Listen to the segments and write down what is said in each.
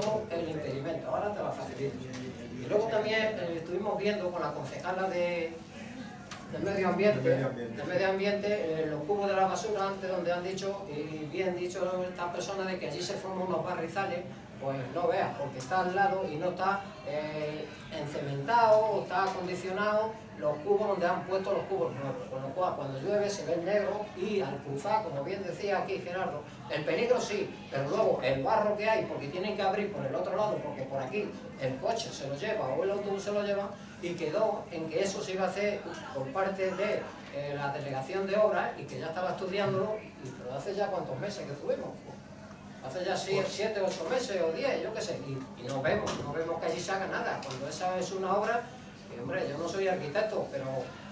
facilitando el impedimento, ahora te la facilito. Y luego también estuvimos viendo con la concejala del medio ambiente, los cubos de la basura, antes donde han dicho, y bien dicho estas personas, de que allí se forman unos barrizales. Pues no veas, porque está al lado y no está encementado o está acondicionado los cubos donde han puesto los cubos nuevos, con lo cual cuando llueve se ven negros y al cruzar, como bien decía aquí Gerardo, el peligro sí, pero luego el barro que hay, porque tienen que abrir por el otro lado, porque por aquí el coche se lo lleva o el autobús se lo lleva, y quedó en que eso se iba a hacer por parte de la delegación de obras y que ya estaba estudiándolo, pero hace ya cuántos meses que estuvimos. Hace ya 7, 8 meses o 10, yo qué sé, y no vemos que allí se haga nada. Cuando esa es una obra, que, hombre, yo no soy arquitecto, pero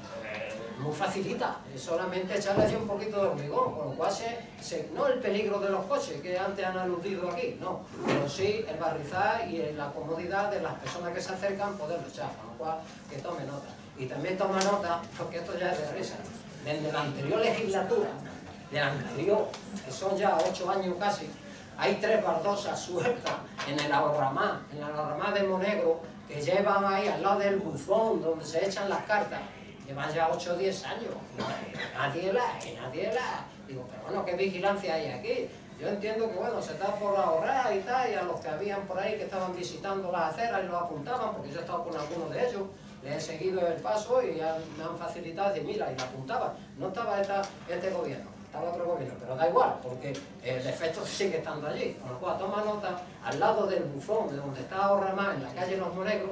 muy facilita, es solamente echarle allí un poquito de hormigón, con lo cual no el peligro de los coches que antes han aludido aquí, no, pero sí el barrizar y la comodidad de las personas que se acercan poderlo echar, con lo cual que tome nota. Y también toma nota, porque esto ya es de risa, desde la anterior legislatura, de la anterior, que son ya 8 años casi, hay 3 baldosas sueltas en el ahorramá de Monegro, que llevan ahí al lado del buzón donde se echan las cartas. Llevan ya 8 o 10 años. Nadie la. Digo, pero bueno, ¿qué vigilancia hay aquí? Yo entiendo que bueno, se está por ahorrar y tal, y a los que habían por ahí que estaban visitando las aceras y los apuntaban, porque yo he estado con algunos de ellos, les he seguido el paso y me han facilitado, y mira, y la apuntaban. No estaba este gobierno. Estaba otro gobierno, pero da igual, porque el defecto sigue estando allí. Con lo cual, toma nota, al lado del buzón, de donde está Ahorramá, en la calle Los Monegros,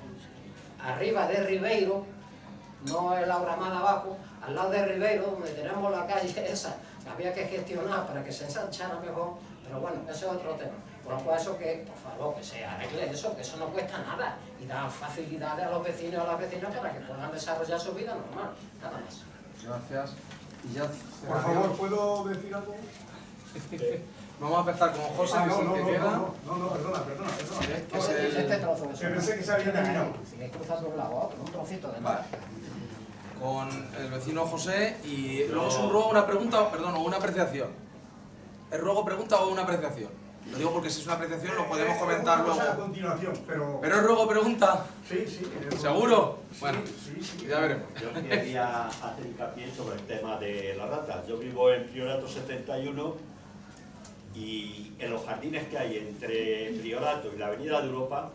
arriba de Ribeiro, no el Ahorramá de abajo, al lado de Ribeiro, donde tenemos la calle esa, que había que gestionar para que se ensanchara mejor, pero bueno, ese es otro tema. Por lo cual, eso que, por favor, que se arregle eso, que eso no cuesta nada, y da facilidades a los vecinos y a las vecinas para que puedan desarrollar su vida normal, nada más. Gracias. Y ya, por favor, ¿puedo decir algo? Vamos a empezar con José, que es el que queda. No, perdona. Que es el... Este trozo de Que pensé que se había terminado. Sigue cruzando un lado a otro, un trocito de mar. Con el vecino José, y luego es un ruego, una pregunta, perdón, o una apreciación. ¿El ruego pregunta o una apreciación? Lo digo porque si es una apreciación lo podemos comentar luego. A continuación, pero el ruego pregunta. Sí. ¿Seguro? Sí, bueno, sí. ya veremos. Yo quería hacer hincapié sobre el tema de las ratas. Yo vivo en Priorato 71 y en los jardines que hay entre Priorato y la Avenida de Europa,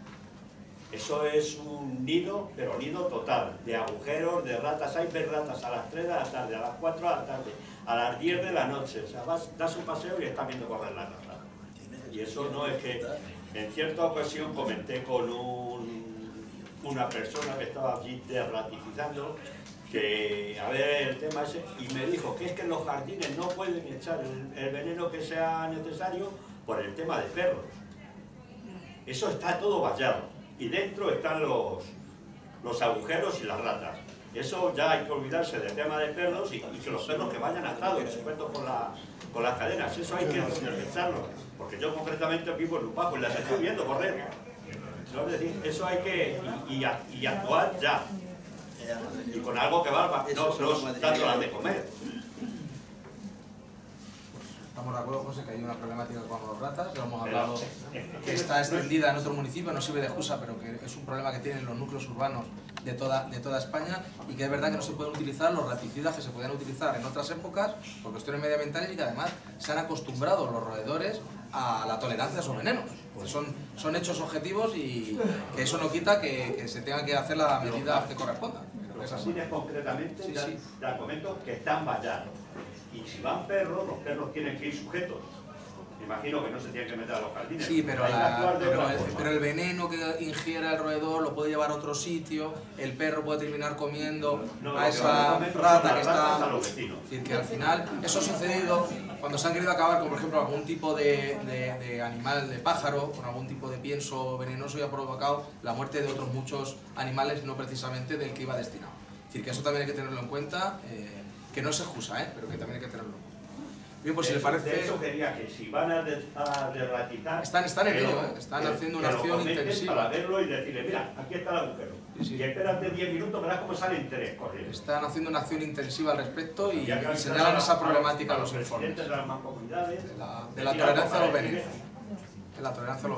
eso es un nido, pero nido total, de agujeros, de ratas. Hay ver ratas a las 3 de la tarde, a las 4 de la tarde, a las 10 de la noche. O sea, das un paseo y estás viendo correr las ratas. Y eso no es que... En cierta ocasión comenté con una persona que estaba allí ratificando que, a ver, el tema ese, y me dijo que es que en los jardines no pueden echar el veneno que sea necesario por el tema de perros. Eso está todo vallado y dentro están los agujeros y las ratas. Eso ya hay que olvidarse del tema de perros y que los perros que vayan atados y sujetos con las cadenas, eso hay que realizarlo, porque yo concretamente vivo en Lupajo y las estoy viendo correr. Es decir, eso hay que y actuar ya, y con algo que valga, no dándolas de comer. Estamos de acuerdo, José, que hay una problemática con los ratas, lo hemos hablado, que está extendida en otros municipios, no sirve de excusa, pero que es un problema que tienen los núcleos urbanos de toda España, y que es verdad que no se pueden utilizar los raticidas que se podían utilizar en otras épocas por cuestiones medioambientales, y que además se han acostumbrado los roedores a la tolerancia a esos venenos. Pues son hechos objetivos y que eso no quita que se tengan que hacer las medidas que correspondan. Los jardines concretamente, ya comento que están vallados. Y si van perros, los perros tienen que ir sujetos. Me imagino que no se tienen que meter a los jardines. Sí, pero el veneno que ingiera el roedor lo puede llevar a otro sitio, el perro puede terminar comiendo a esa rata que está... Es decir, que al final eso ha sucedido cuando se han querido acabar con, por ejemplo, algún tipo de animal, de pájaro, con algún tipo de pienso venenoso, y ha provocado la muerte de otros muchos animales, no precisamente del que iba destinado. Es decir, que eso también hay que tenerlo en cuenta, que no es excusa, pero que también hay que tenerlo en cuenta. Bien, pues si le parece... De eso quería que si van a derratizar... Están en ello, están haciendo una acción intensiva. Para verlo y decirle, mira, aquí está el agujero. Sí. Y espérate 10 minutos, verás cómo salen 3 corriendo. Están haciendo una acción intensiva al respecto y señalan esa problemática a los informes. De las mancomunidades, de la tolerancia a los venenos.